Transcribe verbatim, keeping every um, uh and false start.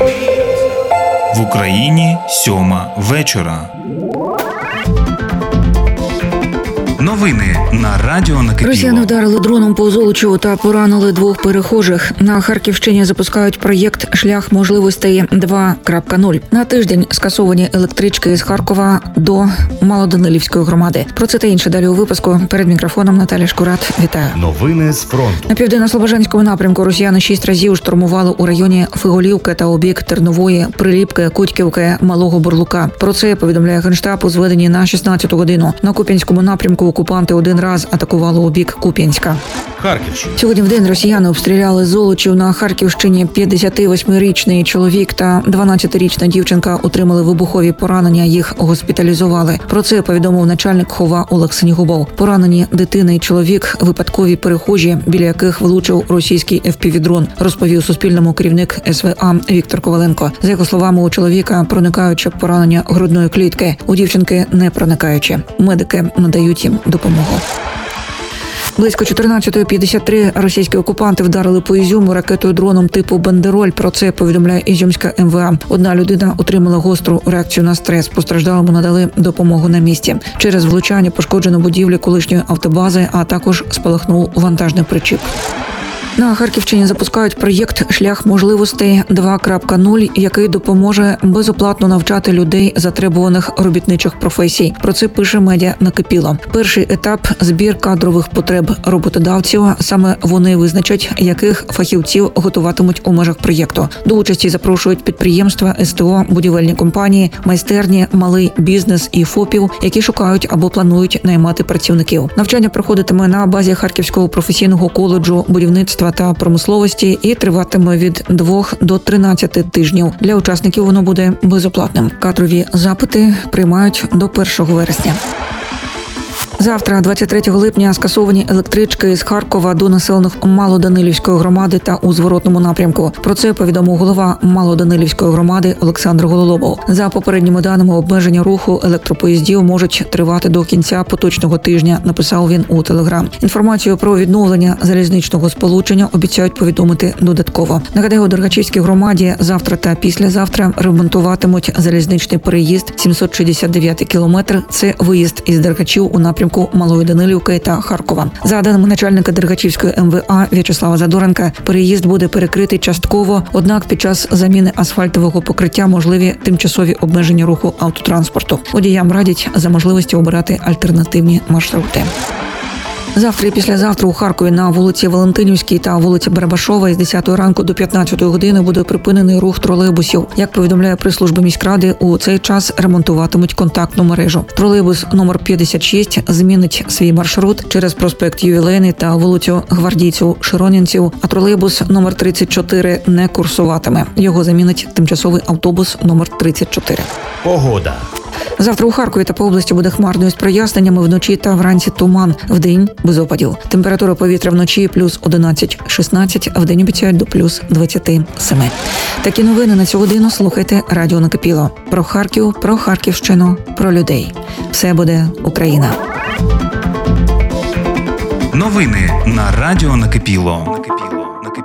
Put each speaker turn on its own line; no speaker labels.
В Україні сьома вечора. Новини на радіо Накипіло.
Росіяни вдарили дроном по Золочеву та поранили двох перехожих. На Харківщині запускають проєкт «Шлях можливостей два крапка нуль». На тиждень скасовані електрички з Харкова до Малоданилівської громади. Про це та інше далі у випуску. Перед мікрофоном Наталя Шкурат. Вітаю.
Новини з фронту.
На південно-слобожанському напрямку росіяни шість разів штурмували у районі Фиголівки та у бік Тернової, Приліпки, Кутьківки, Малого Бурлука. Про це повідомляє Генштаб у зведенні на шістнадцяту годину. На Куп'янському напрямку окупанти один раз атакували у бік Куп'янська.
Харківщина.
Сьогодні вдень росіяни обстріляли Золочів. На Харківщині п'ятдесятивосьмирічний чоловік та дванадцятирічна дівчинка отримали вибухові поранення, їх госпіталізували. Про це повідомив начальник ХОВА Олег Синігубов. Поранені дитина і чоловік – випадкові перехожі, біля яких влучив російський еф пі ві-дрон, розповів Суспільному керівник ес ве а Віктор Коваленко. За його словами, у чоловіка проникаюче поранення грудної клітки, у дівчинки не проникаюче. Медики надають їм допомогу. Близько чотирнадцятої п'ятдесят три російські окупанти вдарили по Ізюму ракетою-дроном типу «Бандероль». Про це повідомляє Ізюмська ем ве а. Одна людина отримала гостру реакцію на стрес. Постраждалому надали допомогу на місці. Через влучання пошкоджено будівлі колишньої автобази, а також спалахнув вантажний причіп. На Харківщині запускають проєкт «Шлях можливостей два крапка нуль», який допоможе безоплатно навчати людей затребуваних робітничих професій. Про це пише медіа Накипіло. Перший етап – збір кадрових потреб роботодавців. Саме вони визначать, яких фахівців готуватимуть у межах проєкту. До участі запрошують підприємства, ес те о, будівельні компанії, майстерні, малий бізнес і ФОПів, які шукають або планують наймати працівників. Навчання проходитиме на базі Харківського професійного коледжу будівництва та промисловості і триватиме від двох до тринадцяти тижнів. Для учасників воно буде безоплатним. Кадрові запити приймають до першого вересня. Завтра, двадцять третього липня, скасовані електрички з Харкова до населених Малоданилівської громади та у зворотному напрямку. Про це повідомив голова Малоданилівської громади Олександр Гололобов. За попередніми даними, обмеження руху електропоїздів можуть тривати до кінця поточного тижня, написав він у Телеграм. Інформацію про відновлення залізничного сполучення обіцяють повідомити додатково. Нагадаю, у Дергачівській громаді завтра та післязавтра ремонтуватимуть залізничний переїзд сімсот шістдесят дев'ятий кілометр. Це виїзд із Дергачів у напрямку Малої Данилівки та Харкова. За даними начальника Дергачівської ем ве а В'ячеслава Задоренка, переїзд буде перекритий частково, однак під час заміни асфальтового покриття можливі тимчасові обмеження руху автотранспорту. Водіям радять за можливості обирати альтернативні маршрути. Завтра і післязавтра у Харкові на вулиці Валентинівській та вулиці Барабашова з десятої ранку до п'ятнадцятої години буде припинений рух тролейбусів. Як повідомляє прес-служба міськради, у цей час ремонтуватимуть контактну мережу. Тролейбус номер п'ятдесят шість змінить свій маршрут через проспект Ювілейний та вулицю Гвардійців-Широнінців, а тролейбус номер тридцять чотири не курсуватиме. Його замінить тимчасовий автобус номер тридцять чотири.
Погода.
Завтра у Харкові та по області буде хмарною з проясненнями, вночі та вранці туман, вдень без опадів. Температура повітря вночі плюс одинадцять шістнадцять, а вдень обіцяють до плюс двадцять сім. Такі новини на цю годину слухайте радіо Накипіло. Про Харків, про Харківщину, про людей. Все буде Україна.
Новини на радіо Накипіло.